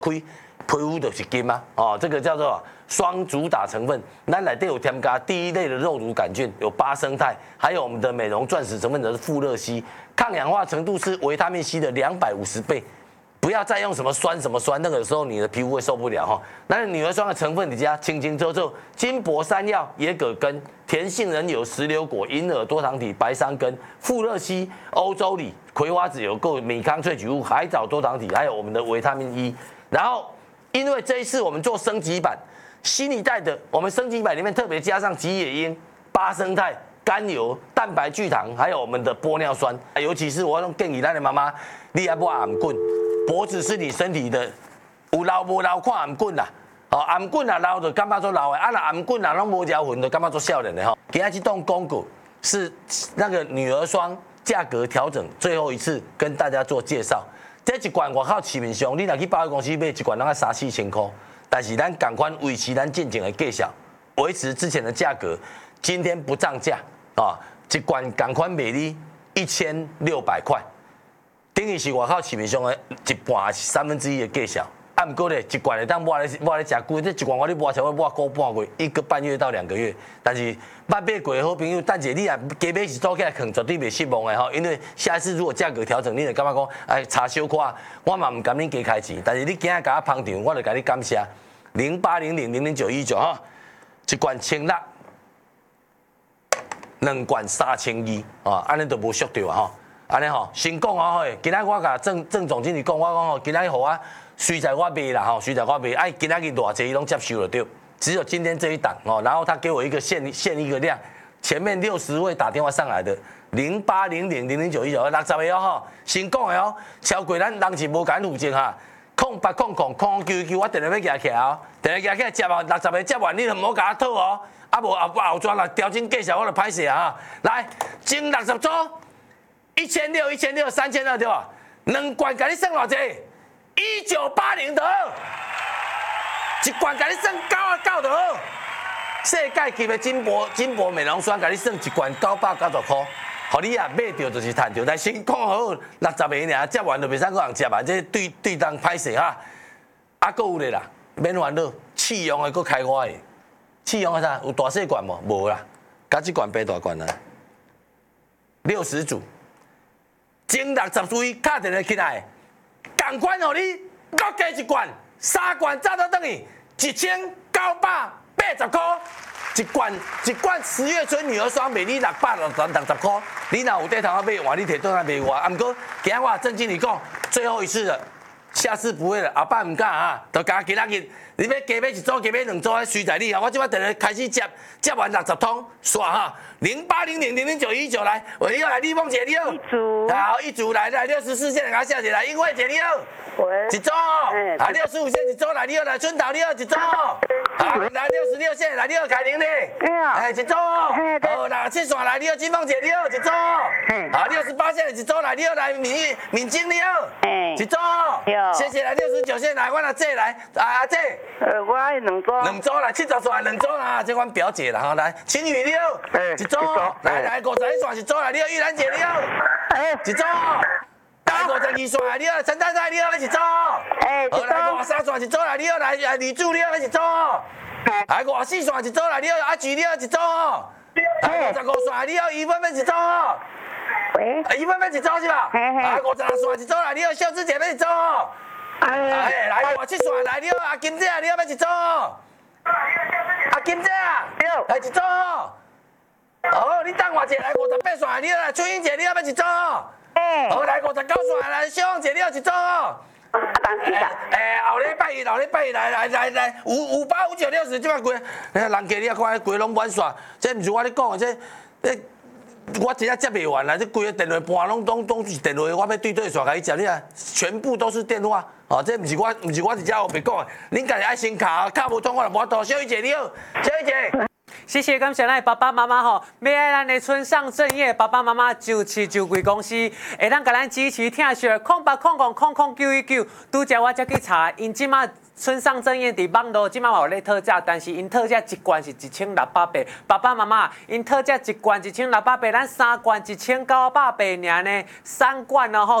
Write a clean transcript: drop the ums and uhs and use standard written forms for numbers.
开皮肤就是金啊，哦，这个叫做双主打成分，咱内底有添加第一类的肉毒杆菌，有巴生态，还有我们的美容钻石成分的富乐烯，抗氧化程度是维他命 C 的250倍。不要再用什么酸什么酸，那个时候你的皮肤会受不了哈。那女儿霜的成分你加清清臭臭，金箔山药、野葛根、甜杏仁油、石榴果、银耳多糖体、白桑根、富乐烯、欧洲梨、葵花籽油、够米糠萃取物、海藻多糖体，还有我们的维他命 E。然后，因为这一次我们做升级版，新一代的我们升级版里面特别加上吉野樱、巴生态、甘油、蛋白聚糖，还有我们的玻尿酸。尤其是我建议咱的妈妈，你也不暗棍。脖子是你身体的有老无老看颔棍啦，哦颔棍啊老就感觉做老的，啊那颔棍啊拢无条痕就感觉做少年的吼。今天这栋公股是那个女儿霜价格调整最后一次跟大家做介绍。这一罐外口市面上，你若去百货公司买一罐，大概3、4千块，但是咱赶快维持咱进前的价格，维持之前的价格，今天不涨价啊，一罐赶快卖你1600块。等于是外口市面上的一半是1/3的价钱，啊，不过咧一罐的当我咧食贵，这一罐我咧摸起来我个半月，1个半月到2个月。但是捌买过的好朋友，等者你若加买一组起来啃，绝对袂失望的吼。因为下一次如果价格调整，你就感觉讲，哎，差小可，我嘛唔甘你加开钱。但是你今日甲我捧场，我就甲你感谢0800000919哈，一罐1600，两罐3200啊，安尼都无俗掉啊吼。安尼吼，先讲哦，今仔我甲郑总经理讲，我讲吼，今仔互我随在我卖啦吼，随在我卖，哎，今仔日偌济伊拢接受了对，只有今天这一档哦，然后他给我一个限一个量，前面60位打电话上来的080000091960个哦吼，先讲的哦，超过咱人是无敢负责哈，0800009999我电话要举起来哦，电话举起来接完60个接完，你就唔好甲我讨哦，啊无后转来调整计数我就歹势啊，来，前60组。1600、3200对吧？两罐给你算偌济？1980就好，一罐给你算99就好。世界级的金箔美容霜给你算一罐990块，互你啊买到就是赚到。但先讲好，60个尔，接完就袂使个人接啊，这对当歹势哈。啊，搁有咧啦，免烦恼，试用的搁开花的，试用的啥？有大细罐无？无啦，加一罐白大罐啦，60组。前60位打电话起来，同款互你各加一罐，3罐早到等于1980块，一罐10月春女儿霜卖你660块，你若有在头买，话你摕倒来卖我。啊，不过今仔我郑经理讲，最后一次了，下次不会了，后摆唔敢啊，就加今仔日。你要加买一组，加买2组，随在你啊！我即摆电话开始接完60通，刷哈0800000919来，我要来立丰姐你好，好一组来64线来小姐来，英惠姐你好，一组，啊65线一组来你好来春桃你好一组，好来66线来你好凯玲你，哎一组，好来7线来你好金凤姐你好一组，好68线一组来你好来敏晶你好，一组，谢谢来69线来我来这来啊这。 我爱2组 ，2组来70线2组啦，这阮表姐啦吼，来青雨你好，一组，来51线一组来，你好玉兰姐你好，一组，来52线来，你好陈太太你好一组，好来53线一组来，你好来李柱你好一组，来54线一组来，你好阿菊你好一组，来55线你好一分一组， 喂， 一分一组是吧？来56线一组来，你好秀芝姐妹一组。哎，来57线来了，阿金姐你要要一组？阿金姐，来一组。好，你等我者来58线，你来春英姐你要要一组？好，来59线来小芳姐你要一组？后礼拜一来58、59、60即摆贵，人家你啊看贵拢满煞，这毋是我咧讲的，这。我真正接袂完啦！这规个电话盘拢是电话，我要对线甲伊接，你啊，全部都是电话。哦，这毋是我一只后面讲的，恁家己爱先卡无通我就无法度。小雨姐你好，小雨姐。 谢谢感谢咱爸爸妈妈吼，要爱咱的村上正业爸爸妈妈就贵公司，会当甲咱支持听续0800000919，拄则我才去查，因即马。村上正业伫网络即马有咧特价，但是因特价一罐是1600，爸爸妈妈因特价一罐1600，咱3罐1980尔呢，3罐哦吼。